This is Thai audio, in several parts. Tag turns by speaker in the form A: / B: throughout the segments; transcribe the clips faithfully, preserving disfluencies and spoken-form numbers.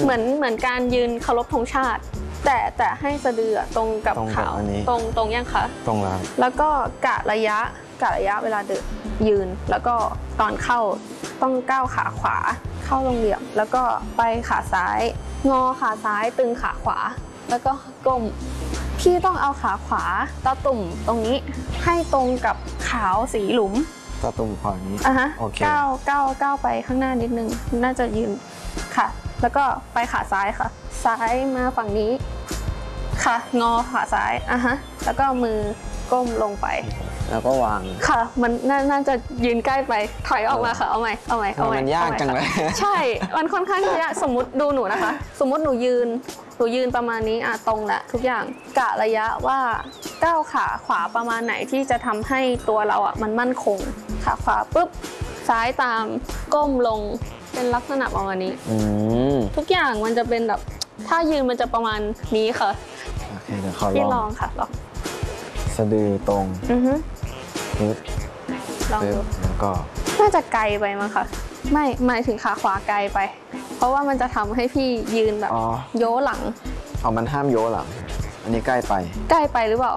A: มือนเหมือนการยืนเคารพธงชาติแต่แต่ให้สะดือตรงกับขาตรงตรงยังคะ
B: ตรงแล้ว
A: แล้วก็กะระยะกะระยะเวลาเดินยืนแล้วก็ตอนเข้าต้องก้าวขาขวาเข้าลงเหลี่ยมแล้วก็ไปขาซ้ายงอขาซ้ายตึงขาขวาแล้วก็ก้มพี่ต้องเอาขาขวาตาตุ่มตรงนี้ให้ตรงกับขาวสีหลุม
B: ตาตุ่มขวานี้
A: อ่ะฮะก้าวก้าวก้าวไปข้างหน้านิดนึงน่าจะยืนค่ะแล้วก็ไปขาซ้ายค่ะซ้ายมาฝั่งนี้ค่ะงอขาซ้ายอ่ะฮะแล้วก็มือก้มลงไป
B: แล้วก็วาง
A: ค่ะมันน่าจะยืนใกล้ไปถอยออกมาค่ะเอาใหม่เอาใหม่เอาใหม่
B: มันยากจังเลย
A: ใช่มันค่อนข้างยากสมมติดูหนูนะคะสมมติหนูยืนหนูยืนประมาณนี้อ่ะตรงละทุกอย่างกะระยะว่าก้าวขาขวาประมาณไหนที่จะทำให้ตัวเราอ่ะมันมั่นคงขาขวาปุ๊บซ้ายตามก้มลงเป็นลักษณะประมาณนี้ทุกอย่างมันจะเป็นแบบถ้ายืนมันจะประมาณนี้ค่ะ
B: โอเคเดี๋ยวขอลอง
A: พี่ลองค่ะลอง
B: สะดือตรง
A: อือฮึ
B: ปึ๊บ
A: ลองดู
B: แล้วก็
A: น่าจะไกลไปมั้งค่ะไม่หมายถึงขาขวาไกลไปเพราะว่ามันจะทำให้พี่ยืนแบบโย้หลัง
B: เอามันห้ามโย้หลังอันนี้ใกล้ไป
A: ใกล้ไปหรือเปล่า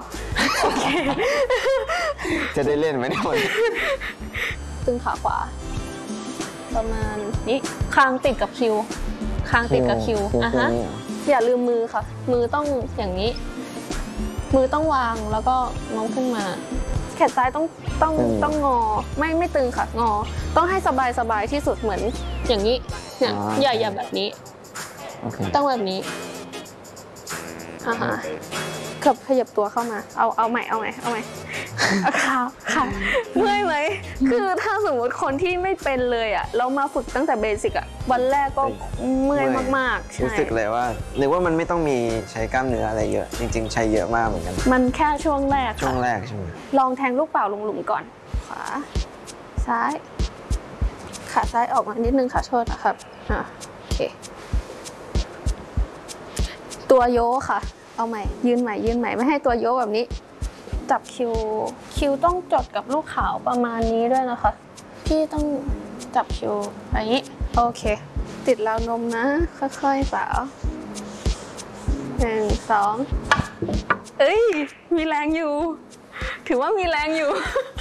B: จะได้เล่นไหมเนี่ย
A: ตึงขาขวาประมาณนี้คางติดกับคิวคางติดกับคิวอ่ะฮะอย่าลืมมือค่ะมือต้องอย่างนี้มือต้องวางแล้วก็โน้มขึ้นมาแขนซ้ายต้องต้องต้องงอไม่ไม่ตึงค่ะงอต้องให้สบายสบายที่สุดเหมือนอย่างนี้เนี่ยอย่าอย่าแบบนี้ต้องแบบนี้อ่าฮะเกือบขยับตัวเข้ามาเอาเอาใหม่เอาใหม่เอาใหม่ค่ะค่ะเมื่อยไหมคือถ้าสมมติคนที่ไม่เป็นเลยอ่ะเรามาฝึกตั้งแต่เบสิกอ่ะวันแรกก็เมื่อยมากๆ
B: รู้สึกเลยว่าหรือว่ามันไม่ต้องมีใช้กล้ามเนื้ออะไรเยอะจริงๆใช้เยอะมากเหมือนกัน
A: มันแค่ช่วงแรก
B: ช่วงแรกใช่ไหม
A: ลองแทงลูกเปล่าลงหลุมก่อนขวาซ้ายขาซ้ายออกมานิดนึงค่ะโทษนะครับอ่ะโอเคตัวโยค่ะเอาใหม่ยืนใหม่ยืนใหม่ไม่ให้ตัวโยกแบบนี้จับคิวคิวต้องจดกับลูกขาวประมาณนี้ด้วยนะคะพี่ต้องจับคิวอย่างนี้โอเคติดราวนมนะค่อยๆสาวหนึ่งสองเอ้ยมีแรงอยู่ถือว่ามีแรงอยู่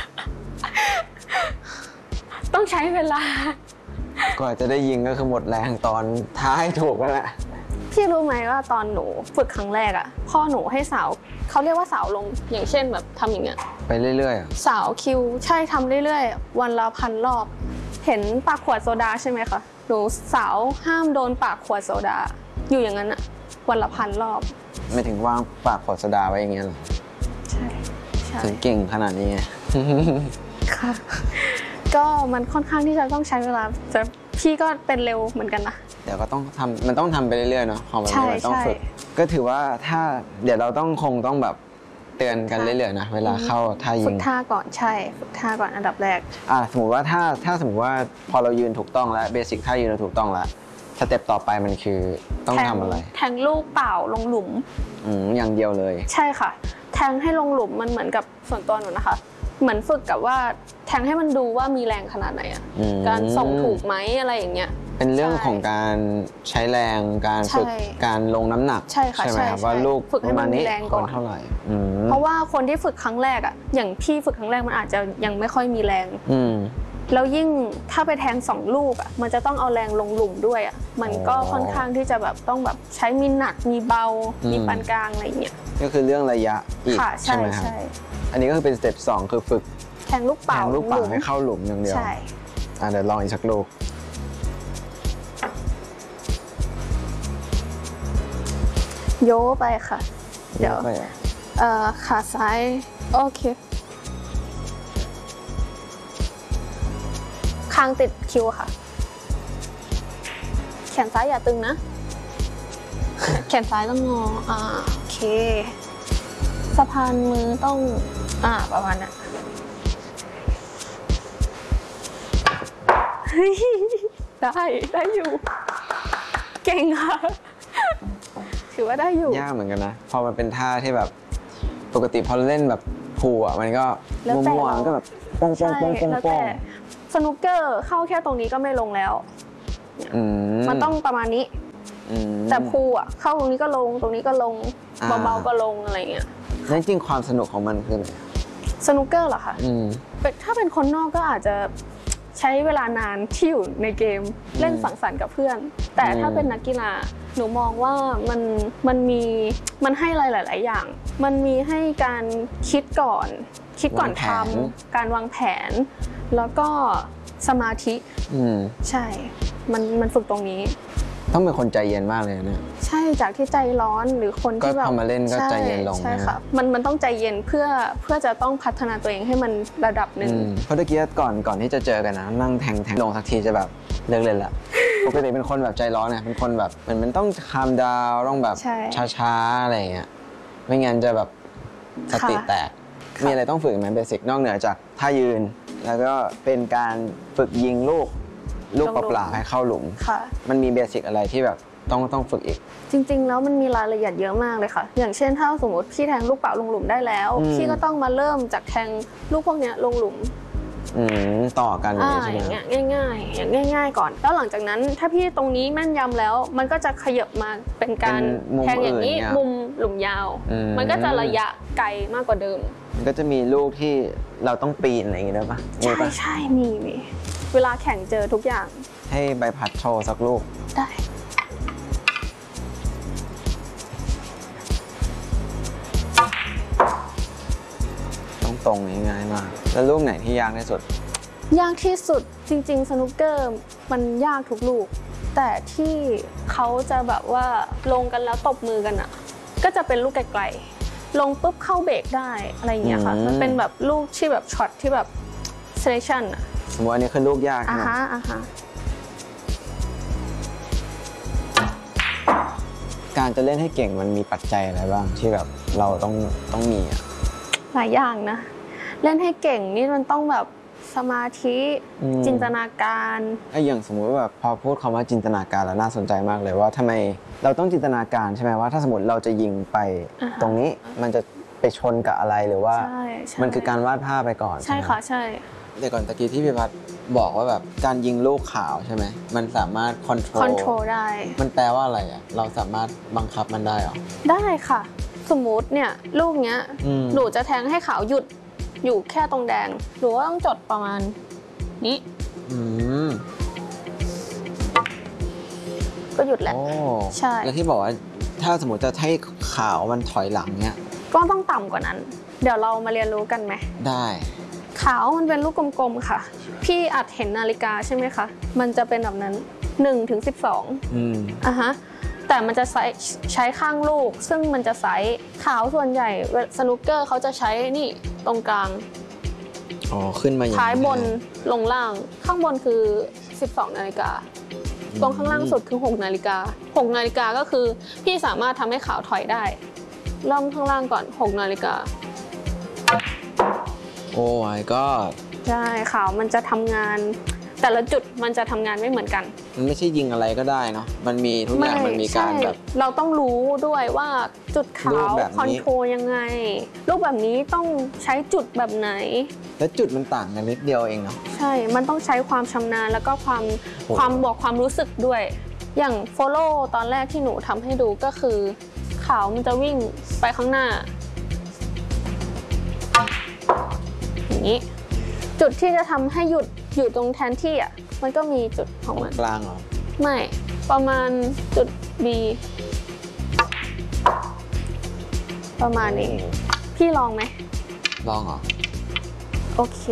A: ต้องใช้เวลา
B: ก่อนจะได้ยิงก็คือหมดแรงตอนท้ายถูกแล้วแหละ
A: พี่รู้ไหมว่าตอนหนูฝึกครั้งแรกอ่ะพ่อหนูให้สาวเขาเรียกว่าสาวลงอย่างเช่นแบบทำอย่างเงี้ย
B: ไปเรื่อย
A: ๆสาวคิวใช่ทำเรื่อยๆวันละพันรอบเห็นปากขวดโซดาใช่ไหมคะหนูสาวห้ามโดนปากขวดโซดาอยู่อย่างนั้นอ่ะวันละพันรอบ
B: ไม่ถึงวางปากขวดโซดาไว้อย่างเงี้ยหรอ
A: ใช่ใช่
B: ถึงเก่งขนาดนี้
A: ค่ะก็มันค่อนข้างที่จะต้องใช้เวลาแต่พี่ก็เป็นเร็วเหมือนกันนะ
B: เดี๋ยวก็ต้องทำมันต้องทำไปเรื่อยๆเนาะของแบบนี้มันต้องฝึกก็ถือว่าถ้าเดี๋ยวเราต้องคงต้องแบบเตือนกันเรื่อยๆนะเวลาเข้าท่ายิง
A: ฝึกท่าก่อนใช่ฝึกท่าก่อนอันดับแรก
B: อ่าสมมติว่าถ้าถ้าสมมติว่าพอเรายืนถูกต้องแล้วเบสิกท่ายืนเราถูกต้องแล้วสเต็ปต่อไปมันคือต้องทำอะไร
A: แทงลูกเปล่าลงหลุม
B: อืมอย่างเดียวเลย
A: ใช่ค่ะแทงให้ลงหลุมมันเหมือนกับส่วนตัวหนูนะคะเหมือนฝึกกับว่าแทงให้มันดูว่ามีแรงขนาดไหนอ่ะการส่งถูกไหมอะไรอย่างเงี้ย
B: เป็นเรื่องของการใช้แรงการฝึกการลงน้ำหนัก
A: ใช่ค่ะใช่ไหม
B: ครับว่าลูก
A: ฝึกให้มันมีแรงก่อน
B: เท่าไหร่
A: เพราะว่าคนที่ฝึกครั้งแรกอ่ะอย่างพี่ฝึกครั้งแรกมันอาจจะยังไม่ค่อยมีแรงแล้วยิ่งถ้าไปแทงสองลูกอ่ะมันจะต้องเอาแรงลงหลุมด้วยอ่ะมันก็ค่อนข้างที่จะแบบต้องแบบใช้มีหนักมีเบามีปานกลางอะไรอย่างเงี้ย
B: ก็คือเรื่องระยะอีกใช่ไหมครับอันนี้ก็คือเป็นสเต็ปสองคือฝึก
A: แทงลูกเปล่า
B: แทงลูกเปล่าให้เข้าหลุมอย่างเดียว
A: ใช่
B: อ่ะเดี๋ยวลองอีกสักลูก
A: โยไปค่ะเดี๋ยวเอ่อขาซ้ายโอเคคางติดคิวค่ะแขนซ้ายอย่าตึงนะแขนซ้ายต้องงออ่าโอเคสะพานมือต้องอ่าประมาณนั้นได้ได้อยู่เก่งค่ะถือว่าได้อยู่
B: ยากเหมือนกันนะพอมันเป็นท่าที่แบบปกติพอเล่นแบบพูอ่ะมันก็มั่วๆก็แบบป้องป้องป้องป้องป้อง
A: สนุกเกอร์เข้าแค่ตรงนี้ก็ไม่ลงแล้วมันต้องประมาณนี้แต่พูลอ่ะเข้าตรงนี้ก็ลงตรงนี้ก็ลงเบาๆก็ลงอะไรเงี้ย
B: นั่นจริงความสนุกของมันคืออะไร
A: สนุกเกอร์เหรอคะถ้าเป็นคนนอกก็อาจจะใช้เวลานานที่อยู่ในเกมเล่นสังสรรค์กับเพื่อนแต่ถ้าเป็นนักกีฬาหนูมองว่ามันมันมีมันให้อะไรหลายๆอย่างมันมีให้การคิดก่อนคิดก่อนทำการวางแผนแล้วก็สมาธิใช่มันมันฝึกตรงนี้
B: ต้องเป็นคนใจเย็นมากเลยเนี่ย
A: ใช่จากที่ใจร้อนหรือคนที่แบบ
B: ก็พอมาเล่นก็ใจเย็นลง
A: ใช่ค่ะมันมันต้องใจเย็นเพื่อเพื่อจะต้องพัฒนาตัวเองให้มันระดับหนึ่ง
B: เพราะตะกี้ก่อนก่อนที่จะเจอกันนะนั่งแทงแทงลงสักทีจะแบบเลิกเล่นละปกติเป็นคนแบบใจร้อนไงเป็นคนแบบมันมันต้องคามดาวต้องแบบช้าๆอะไรเงี้ยไม่งั้นจะแบบสติแตกมีอะไรต้องฝึกไหมเบสิกนอกเหนือจากท่ายืนแล้วก็เป็นการฝึกยิงลูกลูกเปล่าๆให้เข้าหลุมมันมีเบสิกอะไรที่แบบต้องต้องฝึกอีก
A: จริงๆแล้วมันมีรายละเอียดเยอะมากเลยค่ะอย่างเช่นถ้าสมมติพี่แทงลูกเปล่าลงหลุมได้แล้วพี่ก็ต้องมาเริ่มจากแทงลูกพวกนี้ลงหลุม
B: ต่อกัน
A: อย่างเงี้ยง่ายๆอย่างง่ายๆก่อนแล้วหลังจากนั้นถ้าพี่ตรงนี้แม่นยำแล้วมันก็จะขยับมาเป็นการแทงอย่างนี้มุมหลุมยาวมันก็จะระยะไกลมากกว่าเดิม
B: มันก็จะมีลูกที่เราต้องปีนอะไรอย่างเงี้ยได้ปะ
A: ใช่ใช่มีมีเวลาแข่งเจอทุกอย่าง
B: ให้ใบพัดโชว์สักลูก
A: ได้
B: ต้องตรงง่ายมากแล้วลูกไหนที่ยากที่สุด
A: ยากที่สุดจริงๆสนุกเกอร์มันยากทุกลูกแต่ที่เขาจะแบบว่าลงกันแล้วตบมือกันอ่ะก็จะเป็นลูกไกลๆลงปุ๊บเข้าเบรกได้อะไรอย่างเงี้ยค่ะมันเป็นแบบลูกที่แบบช็อตที่แบบเซเลชั่นอ่ะ
B: สมมติอันนี้คือลูกยาก
A: อ่าฮะอ่าฮะ
B: การจะเล่นให้เก่งมันมีปัจจัยอะไรบ้างที่แบบเราต้องต้องมีอ่ะ
A: หลายอย่างนะเล่นให้เก่งนี่มันต้องแบบสมาธิจินตนาการ
B: ไอ้อย่างสมมุติว่าแบบพอพูดคำว่าจินตนาการแล้วน่าสนใจมากเลยว่าทำไมเราต้องจินตนาการใช่ไหมว่าถ้าสมมติเราจะยิงไปตรงนี้มันจะไปชนกับอะไรหรือว่ามันคือการวาดภาพไปก่อน
A: ใช่ค่ะใช่
B: เดี๋ยวก่อนตะกี้ที่พี่พัฒน์บอกว่าแบบการยิงลูกขาวใช่ไหมมันสามารถคอนโทรล
A: คอนโทรลได้
B: มันแปลว่าอะไรอ่ะเราสามารถบังคับมันได้หรอ
A: ได้ค่ะสมมุติเนี่ยลูกเนี้ยหนูจะแทงให้ขาวหยุดอยู่แค่ตรงแดงหนูก็ต้องจดประมาณนี้ก็หยุดแล้วใช่
B: แล้วที่บอกว่าถ้าสมมติจะให้ขาวมันถอยหลังเนี้ย
A: ก็ต้องต่ำกว่านั้นเดี๋ยวเรามาเรียนรู้กันไหม
B: ได้
A: ขาวมันเป็นลูกกลมๆค่ะพี่อาจเห็นนาฬิกาใช่ไหมคะมันจะเป็นแบบนั้นหนึ่งถึงสิบสองอืมอ่ะฮะแต่มันจะใช้ใช้ข้างลูกซึ่งมันจะไซส์ขาวส่วนใหญ่สนุกเกอร์เขาจะใช้นี่ตรงกลาง
B: อ๋อขึ้นมาอย่าง
A: ท้ายบนลงล่างข้างบนคือสิบสองนาฬิกาตรงข้างล่างสุดคือหกนาฬิกาหกนาฬิกาก็คือพี่สามารถทำให้ขาวถอยได้เริ่มข้างล่างก่อนหกนาฬิกา
B: โอ้ my god
A: ใช่ขาวมันจะทำงานแต่ละจุดมันจะทำงานไม่เหมือนกัน
B: มันไม่ใช่ยิงอะไรก็ได้เนาะมันมีทุกอย่างมันมีการแบบ
A: เราต้องรู้ด้วยว่าจุดขาวคอนโทรลยังไงลูกแบบนี้ต้องใช้จุดแบบไหน
B: แล้วจุดมันต่างกันนิดเดียวเองเนาะ
A: ใช่มันต้องใช้ความชำนาญแล้วก็ความความบอกความรู้สึกด้วยอย่างโฟโล่ตอนแรกที่หนูทำให้ดูก็คือขาวมันจะวิ่งไปข้างหน้าอย่างนี้จุดที่จะทำให้หยุดอยู่ตรงแทนที่อ่ะมันก็มีจุดของมัน
B: กลางเหรอ
A: ไม่ประมาณจุด B ประมาณนี้พี่ลองไหม
B: ลองเหรอ
A: โอเค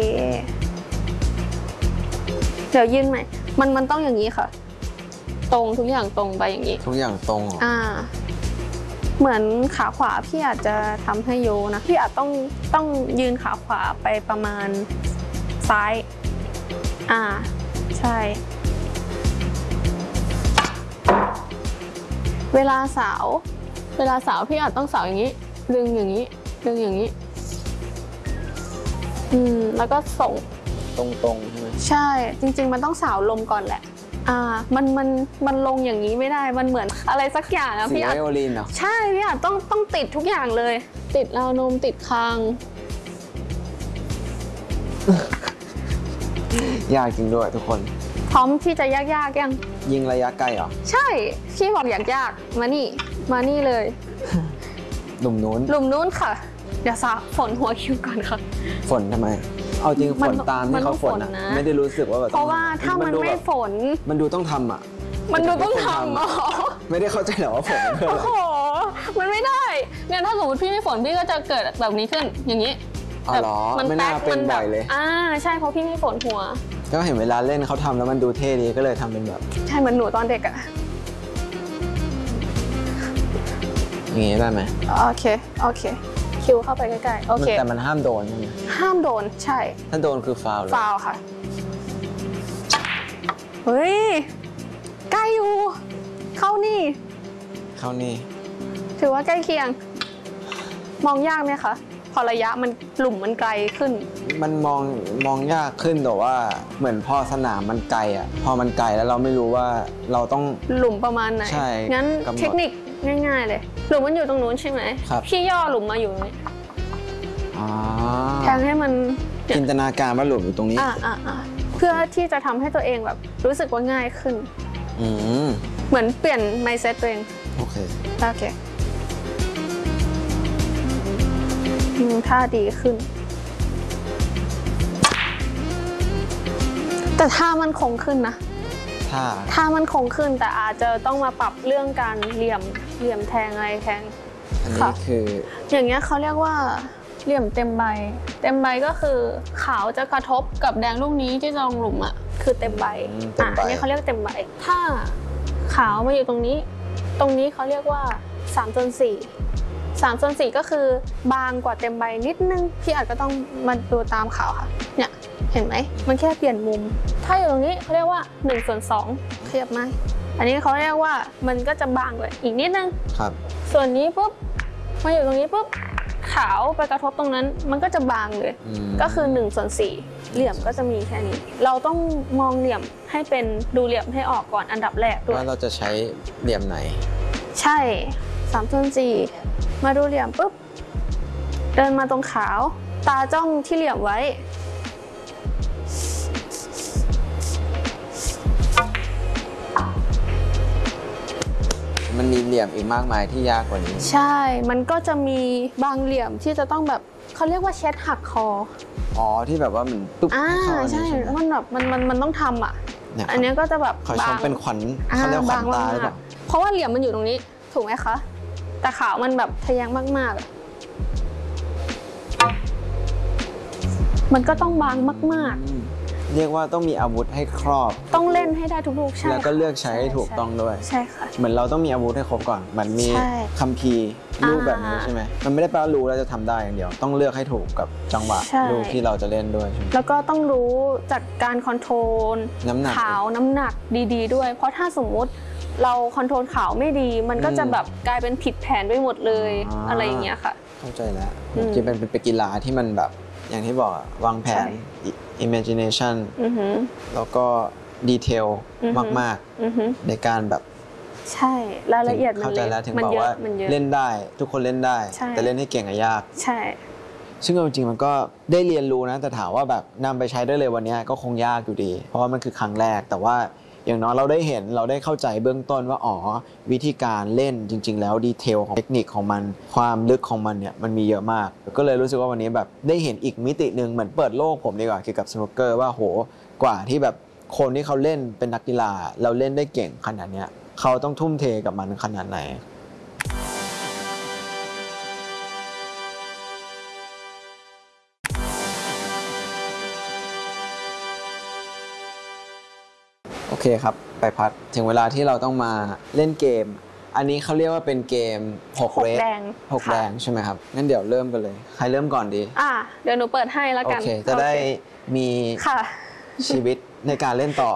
A: เดี๋ยวยื่นใหม่มันมันต้องอย่างนี้ค่ะตรงทุกอย่างตรงไปอย่างนี้
B: ทุกอย่างตรงเหรอ
A: อ่าเหมือนขาขวาพี่อาจจะทำให้โยนะพี่อาจต้องต้องยืนขาขวาไปประมาณซ้ายอ่าใช่เวลาสาวเวลาสาวพี่อาจต้องสาวอย่างนี้ดึงอย่างนี้ดึงอย่างนี้อืมแล้วก็ส่ง
B: ตรงๆใช่ไหม
A: ใช่จริงๆมันต้องสาวลมก่อนแหละอ่ามันมันมันลงอย่างนี้ไม่ได้มันเหมือนอะไรสักอย่างอะพี่อาจ
B: ไวโอลินเหรอ
A: ใช่พี่อาจต้องต้องติดทุกอย่างเลยติดราวนมติดคาง
B: ยากจริงด้วยทุกคน
A: พร้อมที่จะยากๆยัง
B: ยิงระยะไกลเหรอ
A: ใช่พี่บอกอยากยากมานี่มานี่เลย
B: หลุมนู้น
A: หลุมนู้นค่ะเดี๋ยวซะฝนหัวคิวก่อนค่ะ
B: ฝนทำไมเอาจริงฝนตามที่เขาฝนนะไม่ได้รู้สึกว่าแบบ
A: เพราะว่าถ้ามันไม่ฝน
B: มันดูต้องทำอ่ะ
A: มันดูต้องทำอ๋อ
B: ไม่ได้เข้าใจหรอว่าฝน
A: โอ้โหมันไม่ได้เนี่ยถ้าสมมติพี่ไม่ฝนพี่ก็จะเกิดแบบนี้ขึ้นอย่างนี้
B: อ๋อเหรอไม่น่าเป็นบ่อยเลย
A: อ่าใช่เพราะพี่ไม่ฝนหัว
B: ก็เห็นเวลาเล่นเขาทำแล้วมันดูเท่ดีก็เลยทำเป็นแบบ
A: ใช่เหมือนหนูตอนเด็กอะ
B: อย่างงี้ได้ไหม
A: โอเคโอเคคิวเข้าไปใกล้ๆโอเค
B: แต่มันห้ามโดนใช่ไหม
A: ห้ามโดนใช่
B: ถ้าโดนคือฟาวล์เลย
A: ฟาวล์ค่ะเฮ้ยใกล้อยู่เข้านี่
B: เข้านี่
A: ถือว่าใกล้เคียงมองยากไหมคะพอระยะมันหลุมมันไกลขึ้น
B: มันมองมองยากขึ้นแต่ว่าเหมือนพอสนามมันไกลอ่ะพอมันไกลแล้วเราไม่รู้ว่าเราต้อง
A: หลุมประมาณไหน
B: ใช่
A: งั้นเทคนิคง่ายๆเลยหลุมมันอยู่ตรงนู้นใช่ไหม
B: ครับ
A: พี่ย่อหลุมมาอยู่นี้แทงให้มัน
B: จินตนาการว่าหลุมอยู่ตรงนี้
A: อ่าอ่าอ่าเพื่อที่จะทำให้ตัวเองแบบรู้สึกว่าง่ายขึ้น
B: อืม
A: เหมือนเปลี่ยน mindset ตัวเอง
B: โอเค
A: โอเคท่าดีขึ้นแต่ท่ามันคงขึ้นนะ
B: ท่า
A: ท่ามันคงขึ้นแต่อาจจะต้องมาปรับเรื่องการเหลี่ยมเหลี่ยมแทงอะไรแทง
B: อันนี้คือ
A: อย่างเงี้ยเขาเรียกว่าเหลี่ยมเต็มใบเต็มใบก็คือขาวจะกระทบกับแดงลูกนี้ที่จะลงหลุมอ่ะคือเต็มใบอ่ะอันนี้เขาเรียกเต็มใบถ้าขาวมาอยู่ตรงนี้ตรงนี้เขาเรียกว่าสามส่วนสี่สามส่วนสี่ก็คือบางกว่าเต็มใบนิดนึงพี่อาจก็ต้องมาดูตามขาวค่ะเนี่ยเห็นไหมมันแค่เปลี่ยนมุมถ้าอยู่ตรงนี้เขาเรียกว่าหนึ่งส่วนสองขยับมาอันนี้เขาเรียกว่ามันก็จะบางกว่าอีกนิดนึง
B: ครับ
A: ส่วนนี้ปุ๊บมาอยู่ตรงนี้ปุ๊บขาวไปกระทบตรงนั้นมันก็จะบางเลยก็คือหนึ่งส่วนสี่เหลี่ยมก็จะมีแค่นี้เราต้องมองเหลี่ยมให้เป็นดูเหลี่ยมให้ออกก่อนอันดับแรกด้วย
B: ว่าเราจะใช้เหลี่ยมไหน
A: ใช่สามส่วนสี่มาดูเหลี่ยมปุ๊บเดินมาตรงขาวตาจ้องที่เหลี่ยมไว้
B: มันมีเหลี่ยมอีกมากมายที่ยากกว่านี้
A: ใช่มันก็จะมีบางเหลี่ยมที่จะต้องแบบเขาเรียกว่าเช็ดหักคอ
B: อ๋อที่แบบว่ามัน
A: ตุ๊บอ่าใช่มันแบบมันมันมันต้องทำอ่ะอันนี้ก็จะแบบ
B: บางเป็นขวัญเขาเรียกขวัญตาหรือเปล่า
A: เพราะว่าเหลี่ยมมันอยู่ตรงนี้ถูกไหมคะแต่ขาวมันแบบทะแยงมากๆมันก็ต้องบางมากๆ
B: เรียกว่าต้องมีอาวุธให้ครอบ
A: ต้องเล่นให้ได้ทุกลูกใช่
B: แล้วก็เลือกใช้ให้ถูกต้องด้วย
A: ใช่ค่ะ
B: เหมือนเราต้องมีอาวุธให้ครบก่อนมันมีคัมภีร์ลูกแบบนี้ใช่ไหมมันไม่ได้แปลว่ารู้แล้วจะทำได้อย่างเดียวต้องเลือกให้ถูกกับจังหวะลูกที่เราจะเล่นด้วย
A: แล้วก็ต้องรู้จัดการคอนโทรล
B: น้ำหนัก
A: ขาวน้ำหนักดีๆด้วยเพราะถ้าสมมุติเราคอนโทรลขาวไม่ดีมันก็จะแบบกลายเป็นผิดแผนไปหมดเลยอะไรอย่างเงี้ยค่ะ
B: เข้าใจแล้วจริงๆเป็นเป็นกีฬาที่มันแบบอย่างที่บอกวางแผน imagination แล้วก็ดีเทลมากๆในการแบบ
A: ใช่รายละเอียดมัน
B: เข้าใจแล้วถึงบอกว่าเล่นได้ทุกคนเล่นได้แต่เล่นให้เก่งอะยาก
A: ใช่
B: ซึ่งจริงๆมันก็ได้เรียนรู้นะแต่ถามว่าแบบนำไปใช้ได้เลยวันนี้ก็คงยากอยู่ดีเพราะว่ามันคือครั้งแรกแต่ว่าอย่างน้อยเราได้เห็นเราได้เข้าใจเบื้องต้นว่าอ๋อวิธีการเล่นจริงๆแล้วดีเทลของเทคนิคของมันความลึกของมันเนี่ยมันมีเยอะมากก็เลยรู้สึกว่าวันนี้แบบได้เห็นอีกมิตินึงเหมือนเปิดโลกผมดีกว่าเกี่ยวกับสนุกเกอร์ว่าโหกว่าที่แบบคนที่เขาเล่นเป็นนักกีฬาเราเล่นได้เก่งขนาดเนี้ยเขาต้องทุ่มเทกับมันขนาดไหนโอเคครับไปพัดถึงเวลาที่เราต้องมาเล่นเกมอันนี้เขาเรียกว่าเป็นเกมหกเรดหกแดงใช่ไหมครับงั้นเดี๋ยวเริ่มกันเลยใครเริ่มก่อนดี
A: อ่ะเดี๋ยวหนูเปิดให้แล้วกัน
B: โอเคจะได้มีชีวิตในการเล่นต่อ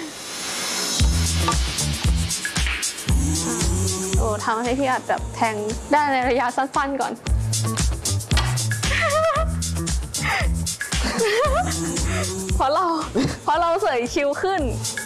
A: โอ้ทำให้พี่อาจจะแทงได้ในระยะสั้นๆก่อนเพราะเราเพราะเราเสยคิวขึ้น